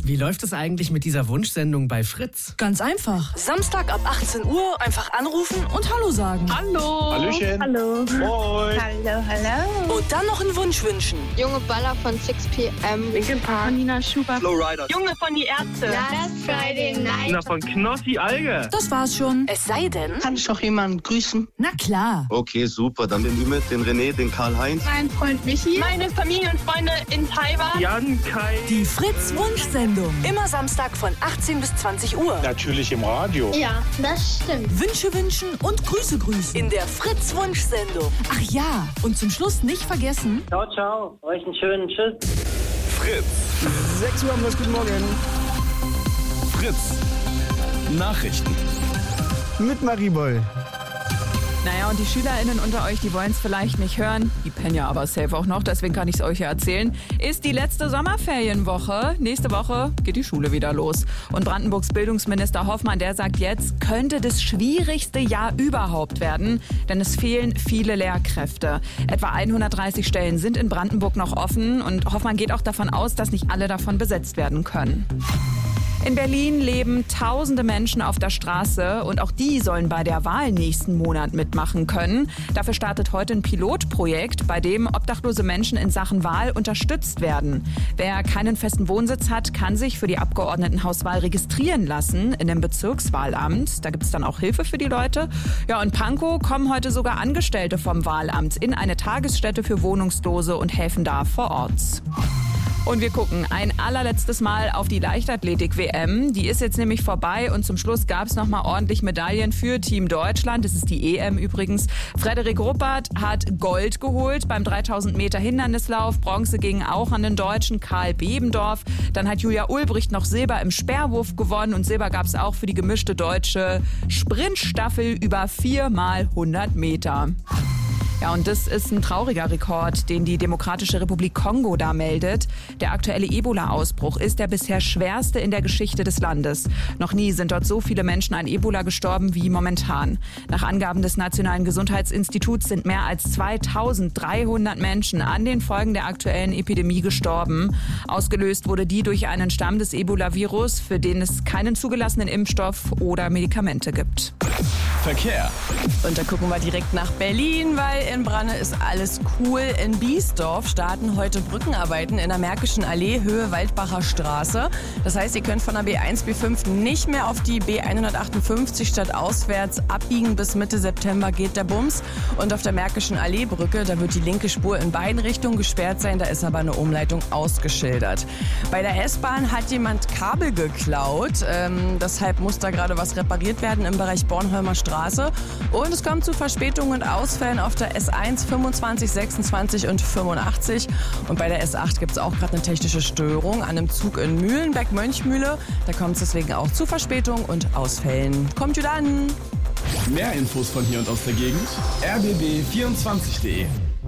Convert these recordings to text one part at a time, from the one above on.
Wie läuft es eigentlich mit dieser Wunschsendung bei Fritz? Ganz einfach. Samstag ab 18 Uhr einfach anrufen und Hallo sagen. Hallo! Hallöchen! Hallo. Moin! Hallo. Und dann noch einen Wunsch wünschen. Junge Baller von 6pm. Linkin Park. Nina Schubert. Flowrider. Junge von die Ärzte. Last Friday Night. Na, von Knossi Alge. Das war's schon. Es sei denn... Kann ich noch jemanden grüßen? Na klar. Okay, super. Dann den Ümit, den René, den Karl-Heinz. Mein Freund Michi. Meine Familie und Freunde in Taiwan. Jan, Kai. Die Fritz-Wunschsendung. Immer Samstag von 18 bis 20 Uhr. Natürlich im Radio. Ja, das stimmt. Wünsche wünschen und Grüße grüßen. In der Fritz-Wunschsendung. Ach ja, und zum Schluss nicht vergessen... Ciao, ciao. Euch einen schönen Tschüss. Fritz. 6 Uhr haben wir es. Guten Morgen. Fritz. Nachrichten. Mit Marie Boll. Naja, und die SchülerInnen unter euch, die wollen es vielleicht nicht hören, die pennen ja aber safe auch noch, deswegen kann ich es euch ja erzählen, ist die letzte Sommerferienwoche. Nächste Woche geht die Schule wieder los. Und Brandenburgs Bildungsminister Hoffmann, der sagt jetzt, könnte das schwierigste Jahr überhaupt werden, denn es fehlen viele Lehrkräfte. Etwa 130 Stellen sind in Brandenburg noch offen und Hoffmann geht auch davon aus, dass nicht alle davon besetzt werden können. In Berlin leben tausende Menschen auf der Straße und auch die sollen bei der Wahl nächsten Monat mitmachen können. Dafür startet heute ein Pilotprojekt, bei dem obdachlose Menschen in Sachen Wahl unterstützt werden. Wer keinen festen Wohnsitz hat, kann sich für die Abgeordnetenhauswahl registrieren lassen in dem Bezirkswahlamt. Da gibt es dann auch Hilfe für die Leute. Ja, und Pankow kommen heute sogar Angestellte vom Wahlamt in eine Tagesstätte für Wohnungslose und helfen da vor Ort. Und wir gucken ein allerletztes Mal auf die Leichtathletik-WM. Die ist jetzt nämlich vorbei und zum Schluss gab es nochmal ordentlich Medaillen für Team Deutschland. Das ist die EM übrigens. Frederik Ruppert hat Gold geholt beim 3000 Meter Hindernislauf. Bronze ging auch an den Deutschen Karl Bebendorf. Dann hat Julia Ulbricht noch Silber im Speerwurf gewonnen und Silber gab es auch für die gemischte deutsche Sprintstaffel über 4 mal 100 Meter. Ja, und das ist ein trauriger Rekord, den die Demokratische Republik Kongo da meldet. Der aktuelle Ebola-Ausbruch ist der bisher schwerste in der Geschichte des Landes. Noch nie sind dort so viele Menschen an Ebola gestorben wie momentan. Nach Angaben des Nationalen Gesundheitsinstituts sind mehr als 2300 Menschen an den Folgen der aktuellen Epidemie gestorben. Ausgelöst wurde die durch einen Stamm des Ebola-Virus, für den es keinen zugelassenen Impfstoff oder Medikamente gibt. Verkehr. Und da gucken wir direkt nach Berlin, weil in Branne ist alles cool. In Biesdorf starten heute Brückenarbeiten in der Märkischen Allee, Höhe Waldbacher Straße. Das heißt, ihr könnt von der B1, B5 nicht mehr auf die B158 statt auswärts abbiegen. Bis Mitte September geht der Bums. Und auf der Märkischen Alleebrücke, da wird die linke Spur in beiden Richtungen gesperrt sein. Da ist aber eine Umleitung ausgeschildert. Bei der S-Bahn hat jemand Kabel geklaut. Deshalb muss da gerade was repariert werden im Bereich Bornholmer Straße. Und es kommt zu Verspätungen und Ausfällen auf der S1, 25, 26 und 85. Und bei der S8 gibt es auch gerade eine technische Störung an einem Zug in Mühlenberg-Mönchmühle. Da kommt es deswegen auch zu Verspätungen und Ausfällen. Kommt wieder an! Mehr Infos von hier und aus der Gegend. rbb24.de.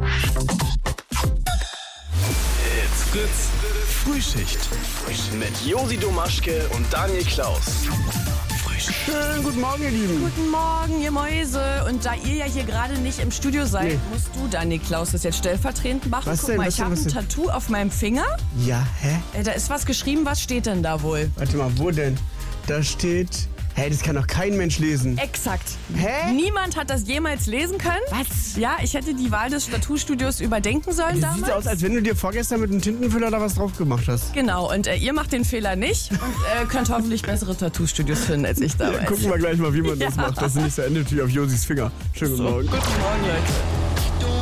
It's Fritz Frühschicht mit Josi Domaschke und Daniel Klaus. Schönen guten Morgen, ihr Lieben. Guten Morgen, ihr Mäuse. Und da ihr ja hier gerade nicht im Studio seid, musst du, Daniel Klaus, das jetzt stellvertretend machen. Was Guck denn, mal, was ich denn, habe was ein denn? Tattoo auf meinem Finger. Ja, hä? Da ist was geschrieben. Was steht denn da wohl? Warte mal, wo denn? Da steht... Hä, das kann doch kein Mensch lesen. Exakt. Hä? Niemand hat das jemals lesen können. Was? Ja, ich hätte die Wahl des Tattoo-Studios überdenken sollen Das sieht damals. aus, als wenn du dir vorgestern mit einem Tintenfüller da was drauf gemacht hast. Genau, und ihr macht den Fehler nicht und könnt hoffentlich bessere Tattoo-Studios finden als ich damals. Gucken wir gleich mal, wie man das Ja. macht. Das ist nicht so endet wie auf Josis Finger. Schönen guten Morgen. Guten Morgen, Leute.